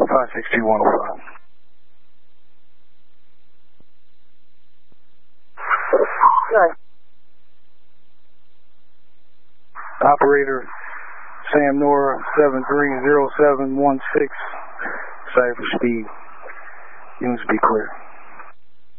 562-105. Sorry. Operator Sam Nora 730716, cipher speed. Units be clear.